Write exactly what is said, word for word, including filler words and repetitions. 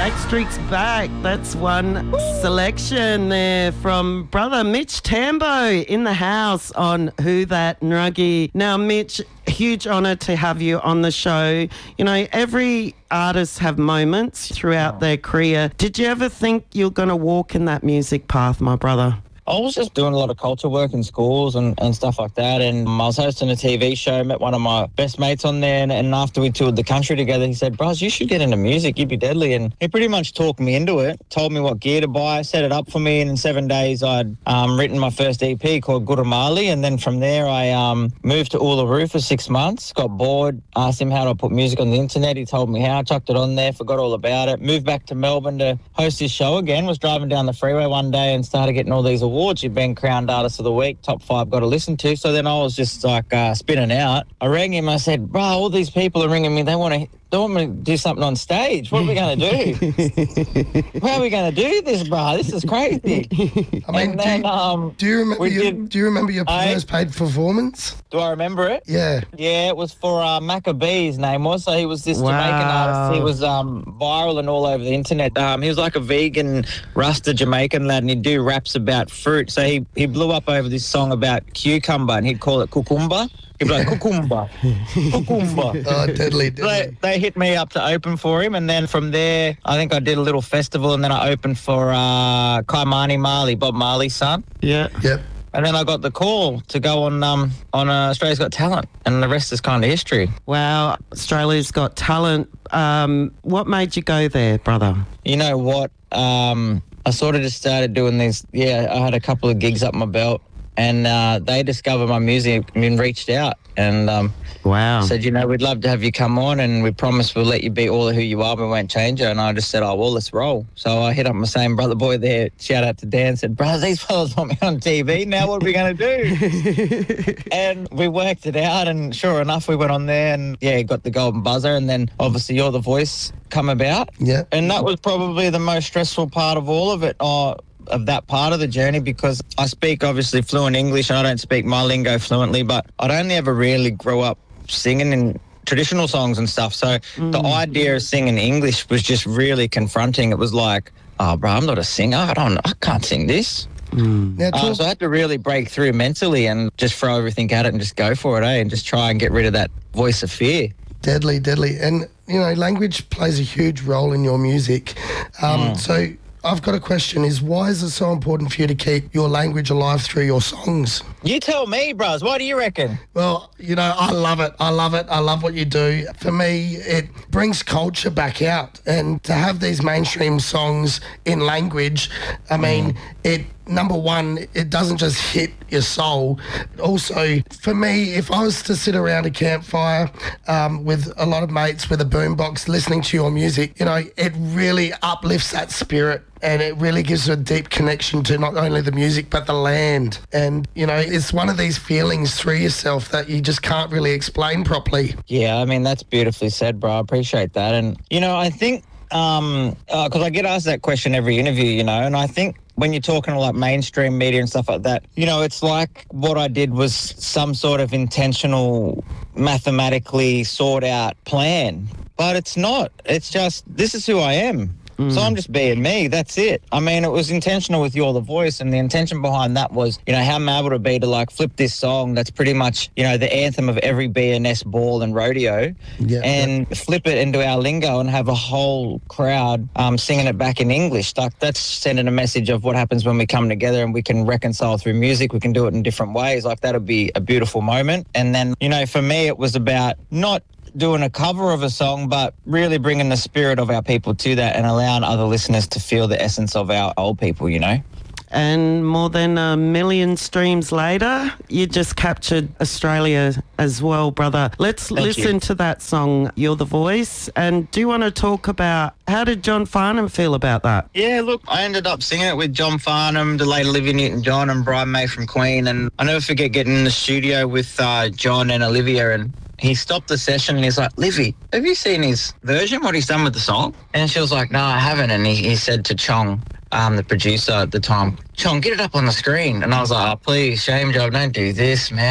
Backstreet's Back. That's one selection there from brother Mitch Tambo in the house on Who That Nruggy. Now, Mitch, huge honour to have you on the show. You know, every artist have moments throughout their career. Did you ever think you're going to walk in that music path, my brother? I was just doing a lot of culture work in schools and, and stuff like that, and I was hosting a T V show, met one of my best mates on there, and, and after we toured the country together, he said, "Bros, you should get into music, you'd be deadly," and he pretty much talked me into it, told me what gear to buy, set it up for me, and in seven days I'd um, written my first E P called Guramali, and then from there I um, moved to Uluru for six months, got bored, asked him how to put music on the internet, he told me how, chucked it on there, forgot all about it, moved back to Melbourne to host his show again, was driving down the freeway one day and started getting all these awards. You've been crowned artist of the week, top five got to listen to. So then I was just like uh, spinning out. I rang him. I said, "Bro, all these people are ringing me. They want to they want me to do something on stage. What are we going to do? How are we going to do this, bro? This is crazy." I mean, and do, then, you, um, do you remember? Your, did, do you remember your I, first paid performance? Do I remember it? Yeah. Yeah, it was for uh, Maccabee, his name was. So he was this Wow. Jamaican artist. He was um, viral and all over the internet. Um, he was like a vegan, Rasta Jamaican lad, and he'd do raps about fruit. So he, he blew up over this song about cucumber, and he'd call it cucumba. He'd be like, "Cucumba, cucumba." Oh, deadly, deadly. They, they hit me up to open for him, and then from there, I think I did a little festival, and then I opened for uh, Kaimani Marley, Bob Marley's son. Yeah. Yep. And then I got the call to go on um, on uh, Australia's Got Talent, and the rest is kind of history. Wow, Australia's Got Talent. Um, what made you go there, brother? You know what? Um, I sort of just started doing these. Yeah, I had a couple of gigs up my belt, and uh, they discovered my music and reached out and um, Wow. said, "You know, we'd love to have you come on, and we promise we'll let you be all of who you are. We won't change you." And I just said, "Oh, well, let's roll." So I hit up my same brother boy there. Shout out to Dan. Said, "Bro, these fellas want me on T V. Now what are we going to do?" And we worked it out, and sure enough, we went on there and, yeah, got the golden buzzer. And then, obviously, You're the Voice come about. Yeah. And that was probably the most stressful part of all of it. Oh, of that part of the journey, because I speak obviously fluent English and I don't speak my lingo fluently, but I'd only ever really grow up singing in traditional songs and stuff. So mm. the idea of singing English was just really confronting. It was like, "Oh, bro, I'm not a singer. I don't, I can't sing this." Mm. Now, Uh, talk, so I had to really break through mentally and just throw everything at it and just go for it, eh? And just try and get rid of that voice of fear. deadly, deadly. And, you know, language plays a huge role in your music. Um, Mm. So I've got a question is, why is it so important for you to keep your language alive through your songs? You tell me, bros. What do you reckon? Well, you know, I love it. I love it. I love what you do. For me, it brings culture back out. And to have these mainstream songs in language, I mean, mm. it, number one, it doesn't just hit your soul. Also, for me, if I was to sit around a campfire um, with a lot of mates with a boombox listening to your music, you know, it really uplifts that spirit. And it really gives a deep connection to not only the music, but the land. And, you know, it's one of these feelings through yourself that you just can't really explain properly. Yeah, I mean, that's beautifully said, bro. I appreciate that. And, you know, I think, um, uh 'cause I get asked that question every interview, you know, and I think when you're talking to like mainstream media and stuff like that, you know, it's like what I did was some sort of intentional, mathematically sought out plan. But it's not. It's just, this is who I am. Mm. So I'm just being me. That's it. I mean, it was intentional with You're the Voice, and the intention behind that was, you know, how mad would it be to like flip this song that's pretty much, you know, the anthem of every B N S ball and rodeo, Yeah, and yeah. flip it into our lingo and have a whole crowd um, singing it back in English. Like, that's sending a message of what happens when we come together and we can reconcile through music. We can do it in different ways. Like, that would be a beautiful moment. And then, you know, for me, it was about not doing a cover of a song, but really bringing the spirit of our people to that and allowing other listeners to feel the essence of our old people, you know? And more than a million streams later, you just captured Australia as well, brother. Let's Thank listen you. to that song, You're the Voice. And do you want to talk about, how did John Farnham feel about that? Yeah, look, I ended up singing it with John Farnham, the late Olivia Newton-John, and Brian May from Queen. And I never forget getting in the studio with uh, John and Olivia, and he stopped the session and he's like, "Livy, have you seen his version, what he's done with the song?" And she was like, "No, I haven't." And he, he said to Chong, um, the producer at the time, "Chong, get it up on the screen." And I was like, "Oh, please, shame job, don't do this, man."